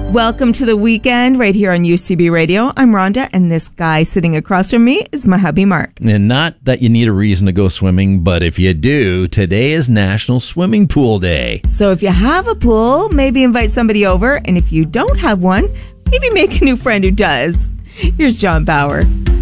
Welcome to the weekend right here on UCB Radio. I'm Rhonda, and this guy sitting across from me is my hubby, Mark. And not that you need a reason to go swimming, but if you do, today is National Swimming Pool Day. So if you have a pool, maybe invite somebody over. And if you don't have one, maybe make a new friend who does. Here's John Bauer.